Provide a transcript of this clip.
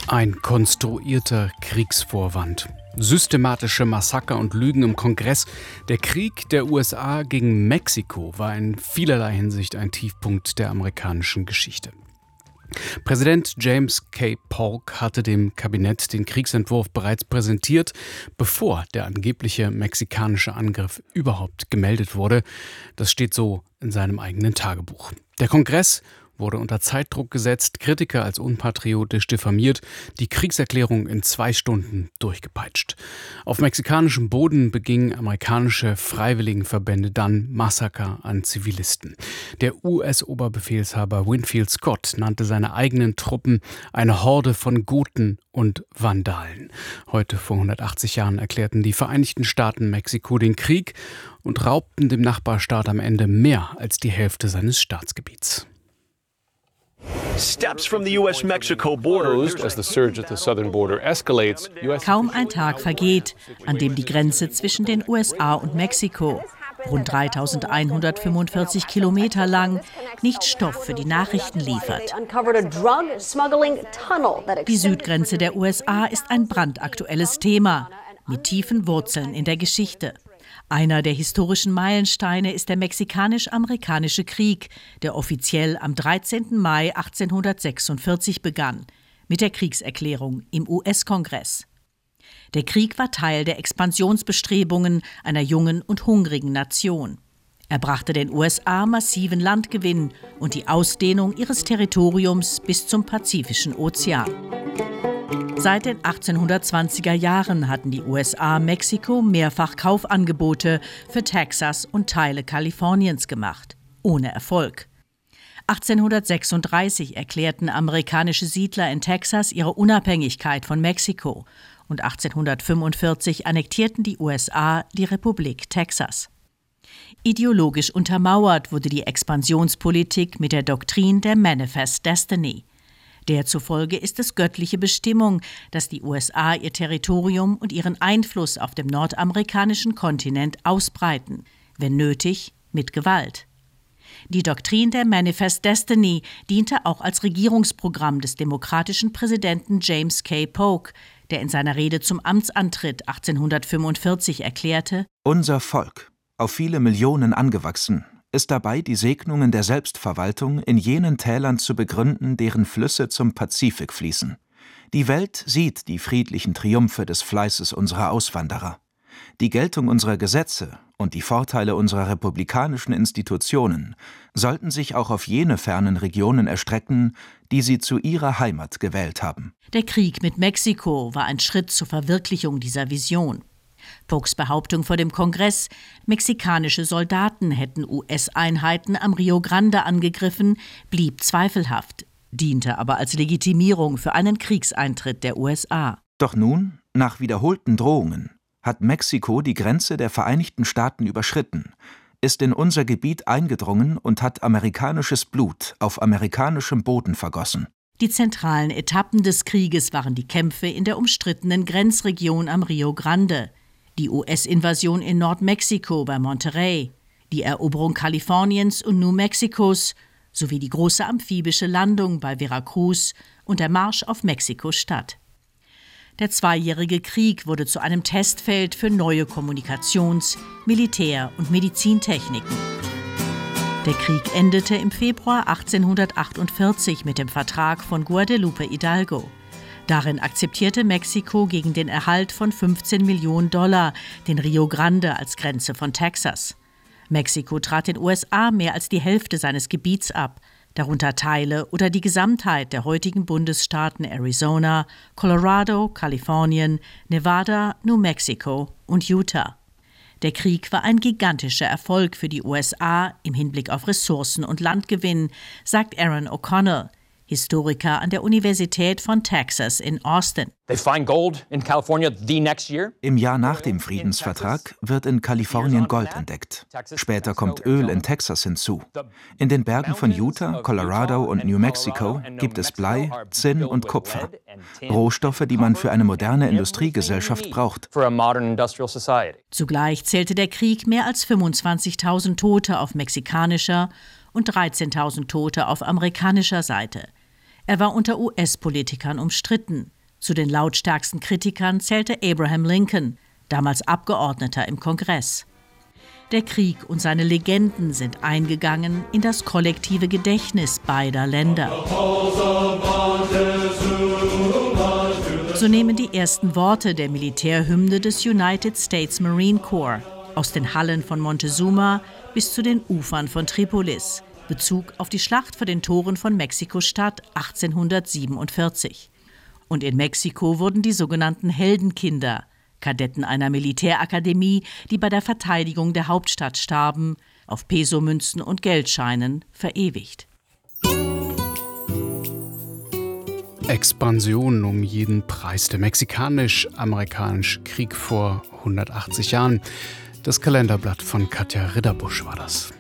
Ein konstruierter Kriegsvorwand. Systematische Massaker und Lügen im Kongress. Der Krieg der USA gegen Mexiko war in vielerlei Hinsicht ein Tiefpunkt der amerikanischen Geschichte. Präsident James K. Polk hatte dem Kabinett den Kriegsentwurf bereits präsentiert, bevor der angebliche mexikanische Angriff überhaupt gemeldet wurde. Das steht so in seinem eigenen Tagebuch. Der Kongress wurde unter Zeitdruck gesetzt, Kritiker als unpatriotisch diffamiert, die Kriegserklärung in 2 Stunden durchgepeitscht. Auf mexikanischem Boden begingen amerikanische Freiwilligenverbände dann Massaker an Zivilisten. Der US-Oberbefehlshaber Winfield Scott nannte seine eigenen Truppen eine Horde von Goten und Vandalen. Heute vor 180 Jahren erklärten die Vereinigten Staaten Mexiko den Krieg und raubten dem Nachbarstaat am Ende mehr als die Hälfte seines Staatsgebiets. Kaum ein Tag vergeht, an dem die Grenze zwischen den USA und Mexiko, rund 3.145 Kilometer lang, nicht Stoff für die Nachrichten liefert. Die Südgrenze der USA ist ein brandaktuelles Thema mit tiefen Wurzeln in der Geschichte. Einer der historischen Meilensteine ist der Mexikanisch-Amerikanische Krieg, der offiziell am 13. Mai 1846 begann, mit der Kriegserklärung im US-Kongress. Der Krieg war Teil der Expansionsbestrebungen einer jungen und hungrigen Nation. Er brachte den USA massiven Landgewinn und die Ausdehnung ihres Territoriums bis zum Pazifischen Ozean. Seit den 1820er Jahren hatten die USA Mexiko mehrfach Kaufangebote für Texas und Teile Kaliforniens gemacht. Ohne Erfolg. 1836 erklärten amerikanische Siedler in Texas ihre Unabhängigkeit von Mexiko und 1845 annektierten die USA die Republik Texas. Ideologisch untermauert wurde die Expansionspolitik mit der Doktrin der Manifest Destiny. Der zufolge ist es göttliche Bestimmung, dass die USA ihr Territorium und ihren Einfluss auf dem nordamerikanischen Kontinent ausbreiten, wenn nötig, mit Gewalt. Die Doktrin der Manifest Destiny diente auch als Regierungsprogramm des demokratischen Präsidenten James K. Polk, der in seiner Rede zum Amtsantritt 1845 erklärte: Unser Volk, auf viele Millionen angewachsen, ist dabei, die Segnungen der Selbstverwaltung in jenen Tälern zu begründen, deren Flüsse zum Pazifik fließen. Die Welt sieht die friedlichen Triumphe des Fleißes unserer Auswanderer. Die Geltung unserer Gesetze und die Vorteile unserer republikanischen Institutionen sollten sich auch auf jene fernen Regionen erstrecken, die sie zu ihrer Heimat gewählt haben. Der Krieg mit Mexiko war ein Schritt zur Verwirklichung dieser Vision. Polks Behauptung vor dem Kongress, mexikanische Soldaten hätten US-Einheiten am Rio Grande angegriffen, blieb zweifelhaft, diente aber als Legitimierung für einen Kriegseintritt der USA. Doch nun, nach wiederholten Drohungen, hat Mexiko die Grenze der Vereinigten Staaten überschritten, ist in unser Gebiet eingedrungen und hat amerikanisches Blut auf amerikanischem Boden vergossen. Die zentralen Etappen des Krieges waren die Kämpfe in der umstrittenen Grenzregion am Rio Grande, die US-Invasion in Nordmexiko bei Monterrey, die Eroberung Kaliforniens und New Mexicos sowie die große amphibische Landung bei Veracruz und der Marsch auf Mexiko-Stadt. Der 2-jährige Krieg wurde zu einem Testfeld für neue Kommunikations-, Militär- und Medizintechniken. Der Krieg endete im Februar 1848 mit dem Vertrag von Guadalupe Hidalgo. Darin akzeptierte Mexiko gegen den Erhalt von $15 Millionen den Rio Grande als Grenze von Texas. Mexiko trat den USA mehr als die Hälfte seines Gebiets ab, darunter Teile oder die Gesamtheit der heutigen Bundesstaaten Arizona, Colorado, Kalifornien, Nevada, New Mexico und Utah. Der Krieg war ein gigantischer Erfolg für die USA im Hinblick auf Ressourcen und Landgewinn, sagt Aaron O'Connell, Historiker an der Universität von Texas in Austin. Im Jahr nach dem Friedensvertrag wird in Kalifornien Gold entdeckt. Später kommt Öl in Texas hinzu. In den Bergen von Utah, Colorado und New Mexico gibt es Blei, Zinn und Kupfer. Rohstoffe, die man für eine moderne Industriegesellschaft braucht. Zugleich zählte der Krieg mehr als 25.000 Tote auf mexikanischer und 13.000 Tote auf amerikanischer Seite. Er war unter US-Politikern umstritten. Zu den lautstarksten Kritikern zählte Abraham Lincoln, damals Abgeordneter im Kongress. Der Krieg und seine Legenden sind eingegangen in das kollektive Gedächtnis beider Länder. So nehmen die ersten Worte der Militärhymne des United States Marine Corps aus den Hallen von Montezuma bis zu den Ufern von Tripolis Bezug auf die Schlacht vor den Toren von Mexiko-Stadt 1847. Und in Mexiko wurden die sogenannten Heldenkinder, Kadetten einer Militärakademie, die bei der Verteidigung der Hauptstadt starben, auf Pesomünzen und Geldscheinen verewigt. Expansion um jeden Preis. Der mexikanisch-amerikanische Krieg vor 180 Jahren. Das Kalenderblatt von Katja Ridderbusch war das.